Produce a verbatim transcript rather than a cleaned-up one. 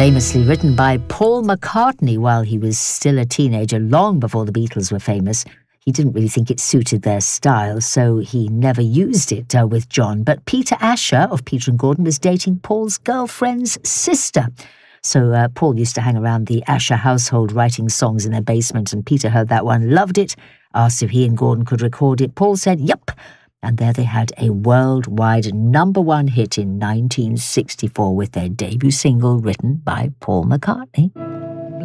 Famously written by Paul McCartney while he was still a teenager, long before the Beatles were famous. He didn't really think it suited their style, so he never used it uh, with John. But Peter Asher of Peter and Gordon was dating Paul's girlfriend's sister. So uh, Paul used to hang around the Asher household writing songs in their basement, and Peter heard that one, loved it, asked if he and Gordon could record it. Paul said, yup. And there they had a worldwide number one hit in nineteen sixty-four with their debut single written by Paul McCartney.